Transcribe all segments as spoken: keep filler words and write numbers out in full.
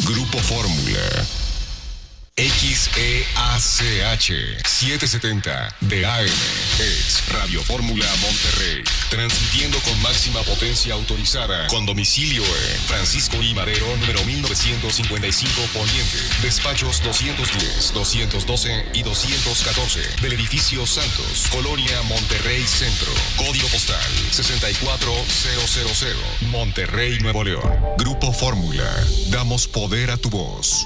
Grupo Fórmula. X E A C H setecientos setenta de A M es Radio Fórmula Monterrey, transmitiendo con máxima potencia autorizada, con domicilio en Francisco I. Madero, número mil novecientos cincuenta y cinco Poniente, despachos doscientos diez, doscientos doce y doscientos catorce, del edificio Santos, Colonia Monterrey Centro, código postal sesenta y cuatro mil, Monterrey, Nuevo León. Grupo Fórmula, damos poder a tu voz.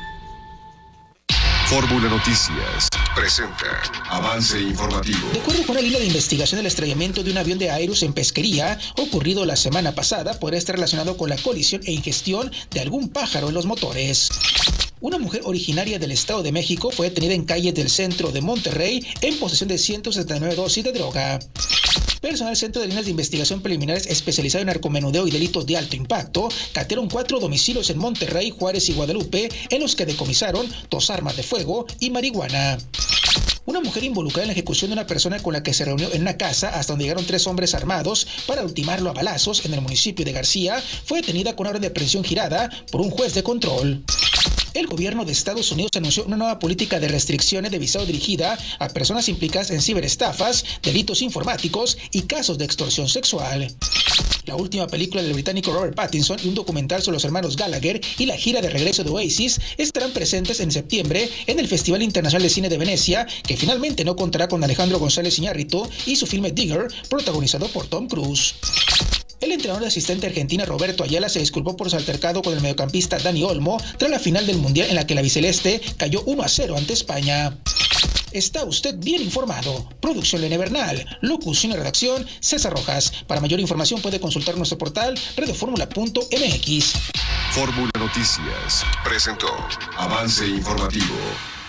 Fórmula Noticias presenta avance informativo. De acuerdo con el hilo de investigación, el estrellamiento de un avión de Aerus en pesquería ocurrido la semana pasada podría estar relacionado con la colisión e ingestión de algún pájaro en los motores. Una mujer originaria del Estado de México fue detenida en calles del centro de Monterrey en posesión de ciento setenta y nueve dosis de droga. Personal del Centro de Líneas de Investigación Preliminares especializado en narcomenudeo y delitos de alto impacto catearon cuatro domicilios en Monterrey, Juárez y Guadalupe, en los que decomisaron dos armas de fuego y marihuana. Una mujer involucrada en la ejecución de una persona con la que se reunió en una casa hasta donde llegaron tres hombres armados para ultimarlo a balazos en el municipio de García fue detenida con orden de aprehensión girada por un juez de control. El gobierno de Estados Unidos anunció una nueva política de restricciones de visado dirigida a personas implicadas en ciberestafas, delitos informáticos y casos de extorsión sexual. La última película del británico Robert Pattinson y un documental sobre los hermanos Gallagher y la gira de regreso de Oasis estarán presentes en septiembre en el Festival Internacional de Cine de Venecia, que finalmente no contará con Alejandro González Iñárritu y su filme Digger, protagonizado por Tom Cruise. El entrenador de asistente argentina Roberto Ayala se disculpó por su altercado con el mediocampista Dani Olmo tras la final del Mundial en la que la biceleste cayó uno a cero ante España. Está usted bien informado. Producción Lene Bernal. Locución y redacción César Rojas. Para mayor información puede consultar nuestro portal radioformula punto m x. Fórmula Noticias presentó avance informativo.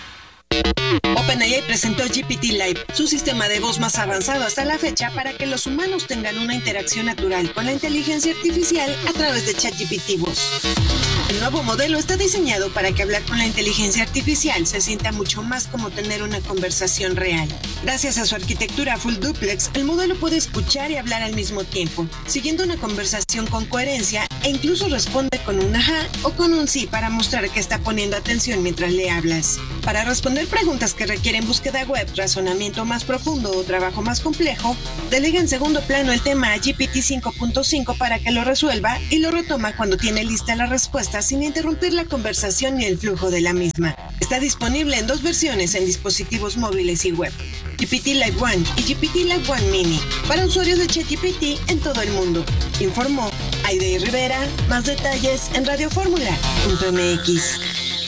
OpenAI presentó G P T Live, su sistema de voz más avanzado hasta la fecha para que los humanos tengan una interacción natural con la inteligencia artificial a través de ChatGPT Voz. El nuevo modelo está diseñado para que hablar con la inteligencia artificial se sienta mucho más como tener una conversación real. Gracias a su arquitectura full duplex, el modelo puede escuchar y hablar al mismo tiempo, siguiendo una conversación con coherencia e incluso responde con un ajá o con un sí para mostrar que está poniendo atención mientras le hablas. Para responder preguntas que requieren búsqueda web, razonamiento más profundo o trabajo más complejo, delega en segundo plano el tema a G P T cinco punto cinco para que lo resuelva y lo retoma cuando tiene lista la respuesta sin interrumpir la conversación ni el flujo de la misma. Está disponible en dos versiones en dispositivos móviles y web, G P T Live One y G P T Live One Mini, para usuarios de ChatGPT en todo el mundo. Informó Aide Rivera. Más detalles en radioformula punto m x.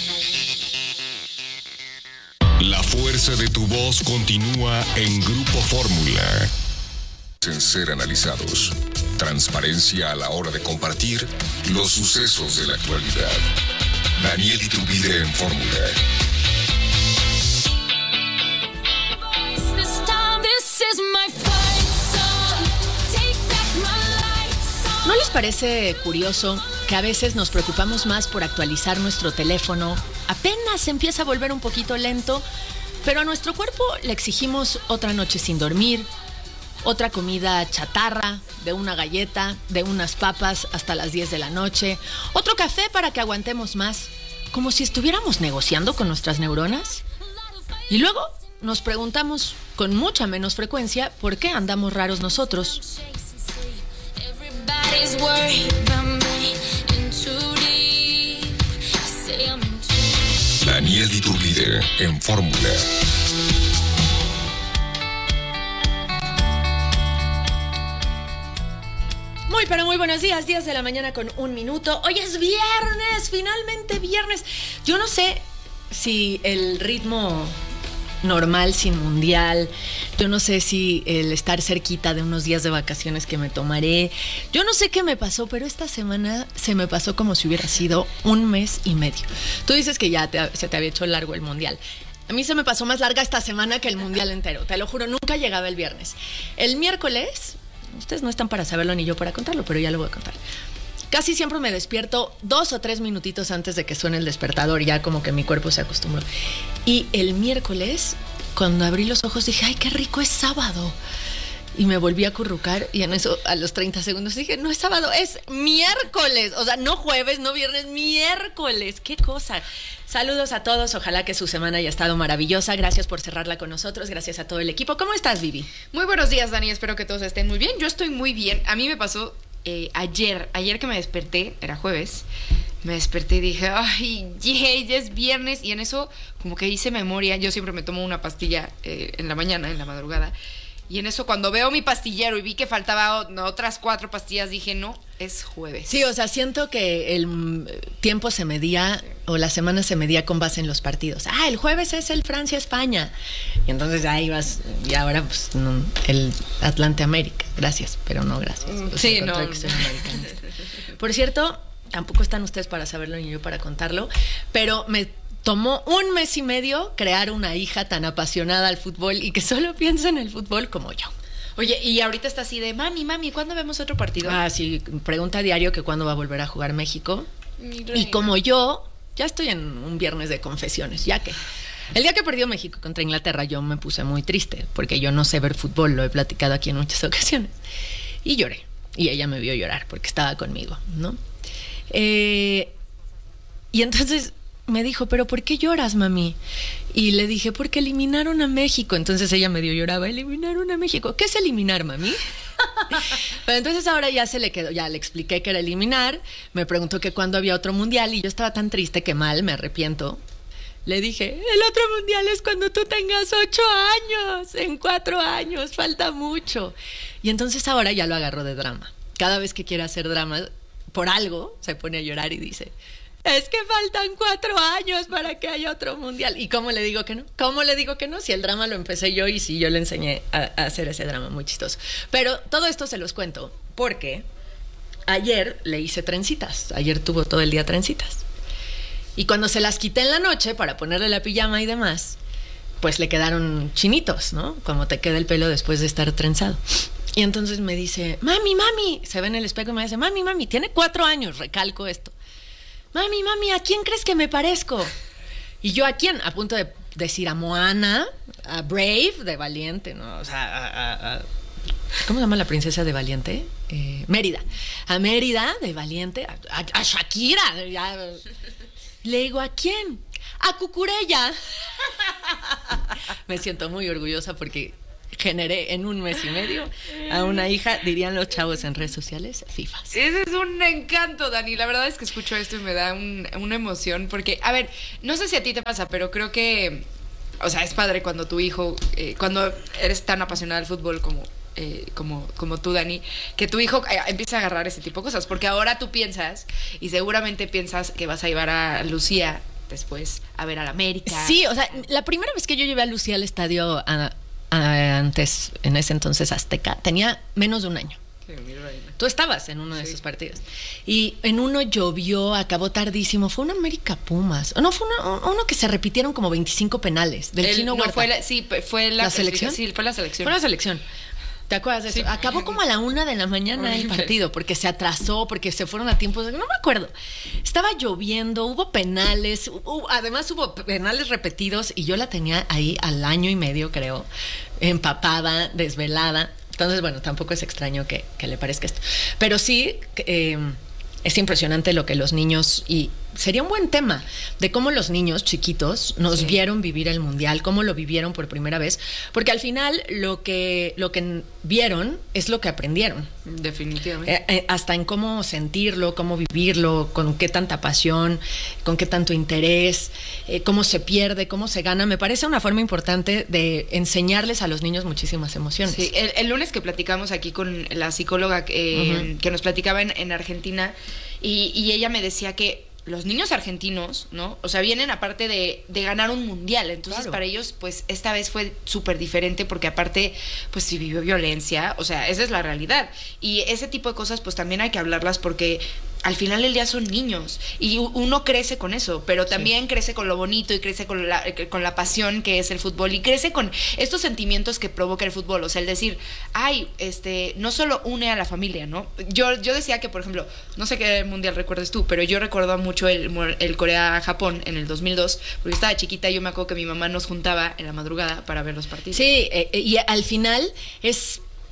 La fuerza de tu voz continúa en Grupo Fórmula. En ser analizados. Transparencia a la hora de compartir los sucesos de la actualidad. Daniel Iturbide en Fórmula. ¿No les parece curioso que a veces nos preocupamos más por actualizar nuestro teléfono? Apenas empieza a volver un poquito lento, pero a nuestro cuerpo le exigimos otra noche sin dormir, otra comida chatarra, de una galleta, de unas papas hasta las diez de la noche, otro café para que aguantemos más, como si estuviéramos negociando con nuestras neuronas. Y luego nos preguntamos con mucha menos frecuencia por qué andamos raros nosotros. Daniel Iturbide en Fórmula. Muy pero muy buenos días, diez de la mañana con un minuto. Hoy es viernes, finalmente viernes. Yo no sé si el ritmo normal sin mundial, yo no sé si el estar cerquita de unos días de vacaciones que me tomaré, yo no sé qué me pasó, pero esta semana se me pasó como si hubiera sido un mes y medio. Tú dices que ya te, se te había hecho largo el mundial. A mí se me pasó más larga esta semana que el mundial entero, te lo juro, nunca llegaba el viernes. El miércoles, ustedes no están para saberlo ni yo para contarlo, pero ya lo voy a contar. Casi siempre me despierto dos o tres minutitos antes de que suene el despertador, ya como que mi cuerpo se acostumbró. Y el miércoles, cuando abrí los ojos, dije, ¡ay, qué rico es sábado! Y me volví a acurrucar y en eso, a los treinta segundos, dije, no es sábado, es miércoles. O sea, no jueves, no viernes, miércoles. ¡Qué cosa! Saludos a todos, ojalá que su semana haya estado maravillosa. Gracias por cerrarla con nosotros, gracias a todo el equipo. ¿Cómo estás, Vivi? Muy buenos días, Dani, espero que todos estén muy bien. Yo estoy muy bien. A mí me pasó eh, ayer, ayer que me desperté, era jueves, me desperté y dije, ay, yeah, ya es viernes. Y en eso, como que hice memoria. Yo siempre me tomo una pastilla eh, en la mañana, en la madrugada. Y en eso, cuando veo mi pastillero y vi que faltaba otras cuatro pastillas, dije, no, es jueves. Sí, o sea, siento que el tiempo se medía, o la semana se medía con base en los partidos. Ah, el jueves es el Francia-España. Y entonces ya ibas, y ahora pues no, el Atlante-América. Gracias, pero no gracias. O sí, sea, no. Que soy americanista. Por cierto, tampoco están ustedes para saberlo ni yo para contarlo, pero me tomó un mes y medio crear una hija tan apasionada al fútbol y que solo piensa en el fútbol como yo. Oye, y ahorita está así de, mami, mami, ¿cuándo vemos otro partido? Ah, sí, pregunta a diario que cuándo va a volver a jugar México. Y como yo, ya estoy en un viernes de confesiones, ya que el día que perdió México contra Inglaterra yo me puse muy triste, porque yo no sé ver fútbol, lo he platicado aquí en muchas ocasiones. Y lloré, y ella me vio llorar porque estaba conmigo, ¿no? Eh, y entonces me dijo, ¿pero por qué lloras, mami? Y le dije, porque eliminaron a México. Entonces ella medio lloraba, eliminaron a México. ¿Qué es eliminar, mami? Pero entonces ahora ya se le quedó, ya le expliqué que era eliminar. Me preguntó que cuándo había otro mundial y yo estaba tan triste que mal, me arrepiento. Le dije, el otro mundial es cuando tú tengas ocho años, en cuatro años, falta mucho. Y entonces ahora ya lo agarró de drama. Cada vez que quiere hacer drama, por algo, se pone a llorar y dice, es que faltan cuatro años para que haya otro mundial. ¿Y cómo le digo que no? ¿Cómo le digo que no? Si el drama lo empecé yo y si yo le enseñé a, a hacer ese drama muy chistoso. Pero todo esto se los cuento porque ayer le hice trencitas. Ayer tuvo todo el día trencitas. Y cuando se las quité en la noche para ponerle la pijama y demás, pues le quedaron chinitos, ¿no? Como te queda el pelo después de estar trenzado. Y entonces me dice, mami, mami. Se ve en el espejo y me dice, mami, mami, tiene cuatro años, recalco esto. Mami, mami, ¿a quién crees que me parezco? Y yo, ¿a quién? A punto de decir a Moana, a Brave, de Valiente, ¿no? O sea, a, a, a, ¿cómo se llama la princesa de Valiente? Eh, Mérida. A Mérida, de Valiente, a, a, a Shakira. Ya. Le digo, ¿a quién? A Cucurella. Me siento muy orgullosa porque generé en un mes y medio a una hija, dirían los chavos en redes sociales, fifas. Ese es un encanto, Dani. La verdad es que escucho esto y me da un, una emoción porque, a ver, no sé si a ti te pasa, pero creo que, o sea, es padre cuando tu hijo, eh, cuando eres tan apasionada del fútbol como, eh, como, como tú, Dani, que tu hijo eh, empieza a agarrar ese tipo de cosas, porque ahora tú piensas, y seguramente piensas que vas a llevar a Lucía después a ver al América. Sí, o sea, la primera vez que yo llevé a Lucía al estadio a antes, en ese entonces Azteca, tenía menos de un año. Sí, tú estabas en uno de sí. esos partidos. Y en uno llovió, acabó tardísimo. Fue un América Pumas. No, fue uno, uno que se repitieron como veinticinco penales. Del El, Chino no, Huerta. Fue la, sí, fue la, ¿La selección. Sí, fue la selección. Fue la selección. ¿Te acuerdas de eso? Sí. Acabó como a la una de la mañana el partido, porque se atrasó, porque se fueron a tiempos, no me acuerdo. Estaba lloviendo, hubo penales, hubo, además hubo penales repetidos y yo la tenía ahí al año y medio, creo, empapada, desvelada. Entonces, bueno, tampoco es extraño que, que le parezca esto. Pero sí, eh, es impresionante lo que los niños, y sería un buen tema de cómo los niños chiquitos nos sí. vieron vivir el mundial, cómo lo vivieron por primera vez, porque al final lo que lo que vieron es lo que aprendieron. Definitivamente. Eh, eh, hasta en cómo sentirlo, cómo vivirlo, con qué tanta pasión, con qué tanto interés, eh, cómo se pierde, cómo se gana. Me parece una forma importante de enseñarles a los niños muchísimas emociones. Sí, el, el lunes que platicamos aquí con la psicóloga eh, uh-huh. que nos platicaba en, en Argentina, y, y ella me decía que los niños argentinos, ¿no? O sea, vienen aparte de, de ganar un mundial. Entonces, claro, para ellos, pues, esta vez fue súper diferente porque aparte, pues, si vivió violencia. O sea, esa es la realidad. Y ese tipo de cosas, pues, también hay que hablarlas porque al final del día son niños. Y uno crece con eso, pero también sí. crece con lo bonito y crece con la, con la pasión que es el fútbol. Y crece con estos sentimientos que provoca el fútbol. O sea, el decir, ay, este, no solo une a la familia, ¿no? Yo, yo decía que, por ejemplo, no sé qué mundial recuerdes tú, pero yo recuerdo mucho el, el Corea-Japón en el dos mil dos, porque estaba chiquita y yo me acuerdo que mi mamá nos juntaba en la madrugada para ver los partidos. Sí, eh, y al final es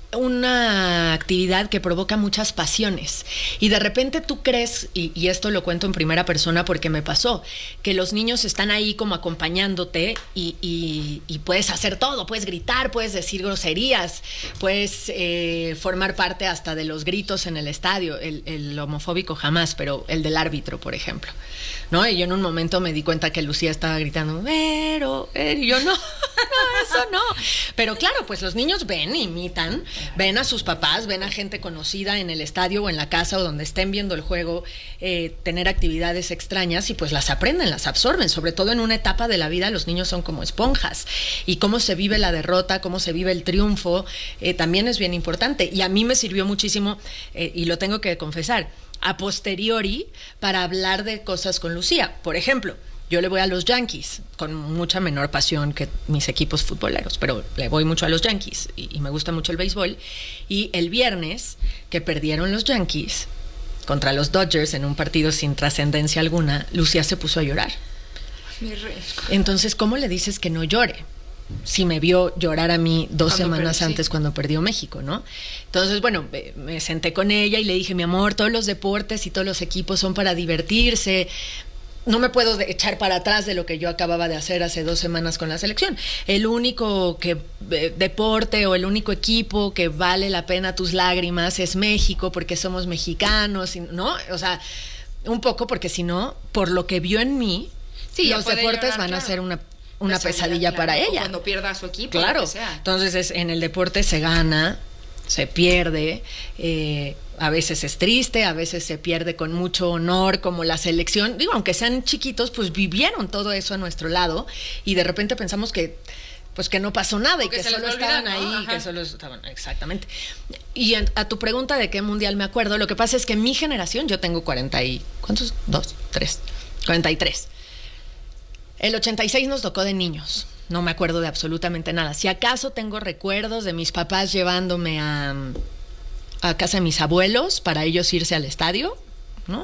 una actividad que provoca muchas pasiones y de repente tú crees, y, y esto lo cuento en primera persona porque me pasó, que los niños están ahí como acompañándote y, y, y puedes hacer todo, puedes gritar, puedes decir groserías, puedes eh, formar parte hasta de los gritos en el estadio, el, el homofóbico jamás, pero el del árbitro, por ejemplo, ¿no? Y yo en un momento me di cuenta que Lucía estaba gritando, pero, y yo no, no, eso no, pero claro, pues los niños ven, imitan, ven a sus papás, ven a gente conocida en el estadio o en la casa o donde estén viendo el juego, eh, tener actividades extrañas y pues las aprenden, las absorben, sobre todo en una etapa de la vida los niños son como esponjas y cómo se vive la derrota, cómo se vive el triunfo, eh, también es bien importante y a mí me sirvió muchísimo eh, y lo tengo que confesar, a posteriori para hablar de cosas con Lucía, por ejemplo. Yo le voy a los Yankees con mucha menor pasión que mis equipos futboleros, pero le voy mucho a los Yankees y, y me gusta mucho el béisbol. Y el viernes que perdieron los Yankees contra los Dodgers en un partido sin trascendencia alguna, Lucía se puso a llorar. Mi rey. Entonces, ¿cómo le dices que no llore? Si me vio llorar a mí dos cuando semanas perdí, antes sí. cuando perdió México, ¿no? Entonces, bueno, me senté con ella y le dije, mi amor, todos los deportes y todos los equipos son para divertirse. No me puedo echar para atrás de lo que yo acababa de hacer hace dos semanas con la selección. El único que eh, deporte o el único equipo que vale la pena tus lágrimas es México porque somos mexicanos, ¿no? O sea, un poco porque si no, por lo que vio en mí, sí, los deportes llorar, van claro. a ser una, una pesadilla, pesadilla claro, para ella. O cuando pierda a su equipo. Claro, lo que sea. Entonces es, en el deporte se gana, se pierde, eh, a veces es triste, a veces se pierde con mucho honor, como la selección, digo, aunque sean chiquitos, pues vivieron todo eso a nuestro lado y de repente pensamos que pues que no pasó nada y que, que solo estaban olvidar, ¿no? ahí, Ajá. que solo estaban, exactamente. Y en, a tu pregunta de qué mundial me acuerdo, lo que pasa es que mi generación, yo tengo cuarenta y, ¿cuántos? Dos, tres, cuarenta y tres. El ochenta y seis nos tocó de niños. No me acuerdo de absolutamente nada. Si acaso tengo recuerdos de mis papás llevándome a, a casa de mis abuelos para ellos irse al estadio, ¿no?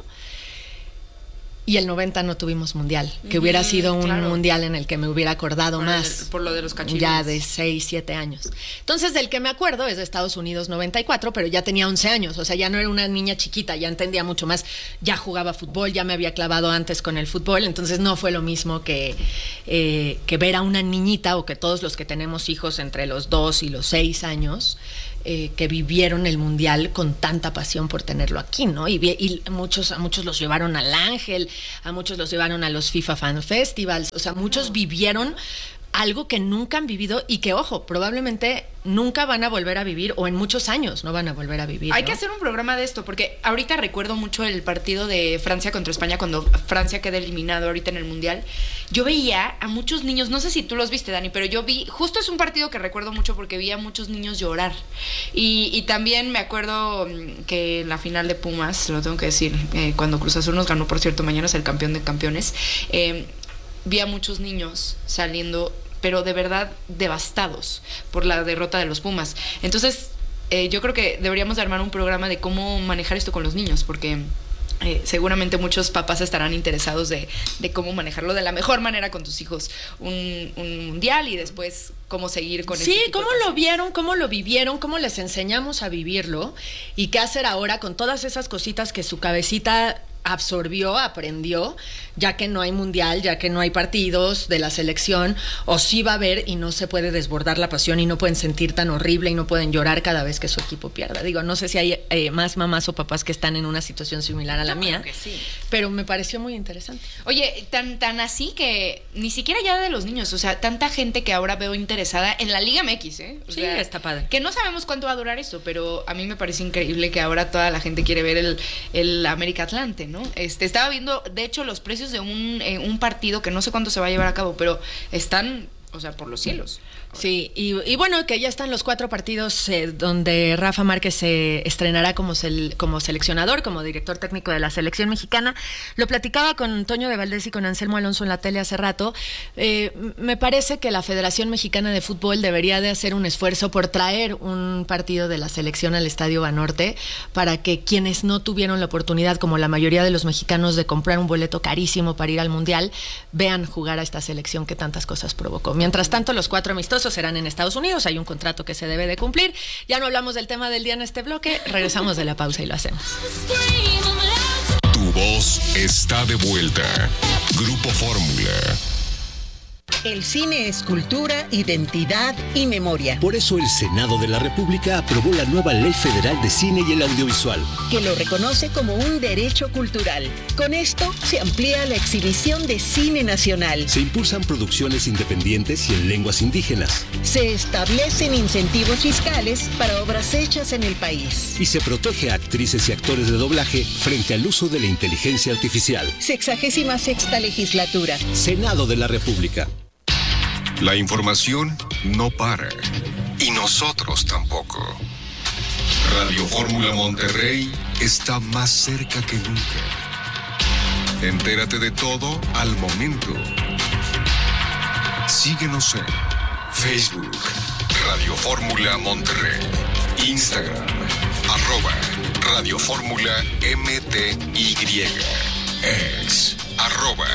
Y el noventa no tuvimos mundial, que mm, hubiera sido un claro. mundial en el que me hubiera acordado por más. El, por lo de los cachillos. Ya de seis, siete años. Entonces, del que me acuerdo es de Estados Unidos noventa y cuatro, pero ya tenía once años, o sea, ya no era una niña chiquita, ya entendía mucho más, ya jugaba fútbol, ya me había clavado antes con el fútbol, entonces no fue lo mismo que, eh, que ver a una niñita o que todos los que tenemos hijos entre los dos y los seis años, Eh, que vivieron el mundial con tanta pasión por tenerlo aquí, ¿no? Y, y muchos, a muchos los llevaron al Ángel, a muchos los llevaron a los FIFA Fan Festivals, o sea, muchos vivieron algo que nunca han vivido y que, ojo, probablemente nunca van a volver a vivir o en muchos años no van a volver a vivir. Hay ¿no? que hacer un programa de esto porque ahorita recuerdo mucho el partido de Francia contra España cuando Francia queda eliminado ahorita en el Mundial. Yo veía a muchos niños, no sé si tú los viste, Dani, pero yo vi, justo es un partido que recuerdo mucho porque vi a muchos niños llorar. Y, y también me acuerdo que en la final de Pumas, lo tengo que decir, eh, cuando Cruz Azul nos ganó, por cierto, mañana es el campeón de campeones, eh, vi a muchos niños saliendo pero de verdad devastados por la derrota de los Pumas. Entonces, eh, yo creo que deberíamos de armar un programa de cómo manejar esto con los niños, porque eh, seguramente muchos papás estarán interesados de, de cómo manejarlo de la mejor manera con tus hijos. Un, un mundial y después cómo seguir con eso. Sí, cómo lo vieron, cómo lo vivieron, cómo les enseñamos a vivirlo y qué hacer ahora con todas esas cositas que su cabecita absorbió, aprendió, ya que no hay mundial, ya que no hay partidos de la selección, o sí va a haber y no se puede desbordar la pasión y no pueden sentir tan horrible y no pueden llorar cada vez que su equipo pierda. Digo, no sé si hay eh, más mamás o papás que están en una situación similar a la Yo mía, creo que sí. Pero me pareció muy interesante. Oye, tan, tan así que ni siquiera ya de los niños, o sea, tanta gente que ahora veo interesada en la Liga M X, ¿eh? O sí, sea, está padre. Que no sabemos cuánto va a durar esto, pero a mí me parece increíble que ahora toda la gente quiere ver el, el América Atlante, ¿no? Este, estaba viendo, de hecho, los precios de un, eh, un partido que no sé cuándo se va a llevar a cabo, pero están, o sea, por los cielos. Sí, y, y bueno, que ya están los cuatro partidos eh, donde Rafa Márquez se estrenará como, sel, como seleccionador, como director técnico de la selección mexicana. Lo platicaba con Toño de Valdés y con Anselmo Alonso en la tele hace rato. Eh, me parece que la Federación Mexicana de Fútbol debería de hacer un esfuerzo por traer un partido de la selección al Estadio Banorte para que quienes no tuvieron la oportunidad, como la mayoría de los mexicanos, de comprar un boleto carísimo para ir al Mundial, vean jugar a esta selección que tantas cosas provocó. Mi Mientras tanto, los cuatro amistosos serán en Estados Unidos. Hay un contrato que se debe de cumplir. Ya no hablamos del tema del día en este bloque. Regresamos de la pausa y lo hacemos. Tu voz está de vuelta. Grupo Fórmula. El cine es cultura, identidad y memoria. Por eso el Senado de la República aprobó la nueva Ley Federal de Cine y el Audiovisual, que lo reconoce como un derecho cultural. Con esto se amplía la exhibición de cine nacional. Se impulsan producciones independientes y en lenguas indígenas. Se establecen incentivos fiscales para obras hechas en el país. Y se protege a actrices y actores de doblaje frente al uso de la inteligencia artificial. Sexagésima sexta legislatura. Senado de la República. La información no para. Y nosotros tampoco. Radio Fórmula Monterrey está más cerca que nunca. Entérate de todo al momento. Síguenos en Facebook, Radio Fórmula Monterrey, Instagram, arroba Radio Fórmula M T Y, ex, arroba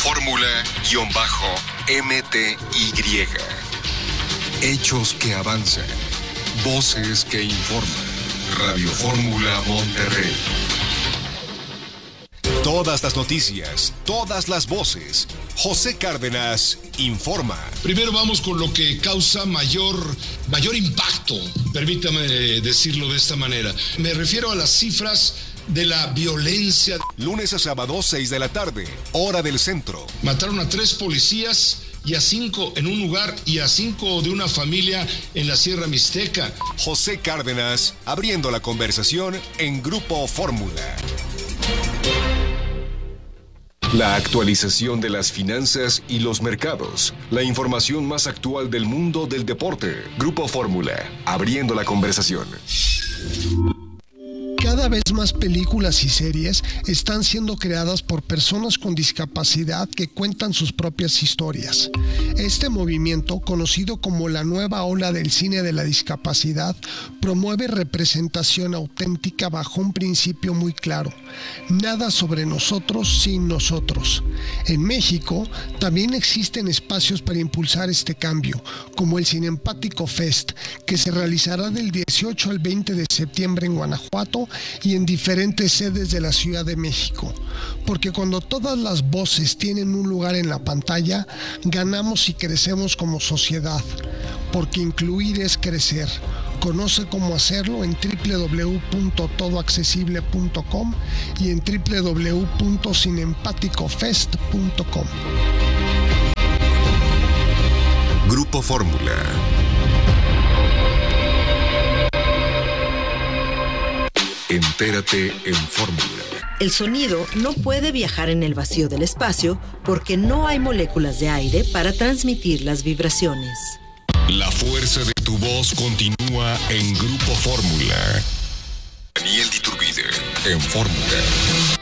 Fórmula-M T Y. Hechos que avanzan, voces que informan. Radio Fórmula Monterrey. Todas las noticias, todas las voces. José Cárdenas informa. Primero vamos con lo que causa mayor, mayor impacto, permítame decirlo de esta manera. Me refiero a las cifras de la violencia. Lunes a sábado, seis de la tarde, hora del centro. Mataron a tres policías y a cinco en un lugar y a cinco de una familia en la Sierra Mixteca. José Cárdenas abriendo la conversación en Grupo Fórmula. La actualización de las finanzas y los mercados. La información más actual del mundo del deporte. Grupo Fórmula, abriendo la conversación. Cada vez más películas y series están siendo creadas por personas con discapacidad que cuentan sus propias historias. Este movimiento, conocido como la nueva ola del cine de la discapacidad, promueve representación auténtica bajo un principio muy claro: nada sobre nosotros sin nosotros. En México también existen espacios para impulsar este cambio, como el Cinempático Fest, que se realizará del dieciocho al veinte de septiembre en Guanajuato y en diferentes sedes de la Ciudad de México. Porque cuando todas las voces tienen un lugar en la pantalla, ganamos y crecemos como sociedad. Porque incluir es crecer. Conoce cómo hacerlo en doble u doble u doble u punto todo accesible punto com y en doble u doble u doble u punto cinempático fest punto com. Grupo Fórmula. Entérate en Fórmula. El sonido no puede viajar en el vacío del espacio porque no hay moléculas de aire para transmitir las vibraciones. La fuerza de tu voz continúa en Grupo Fórmula. Daniel Diturbide en Fórmula.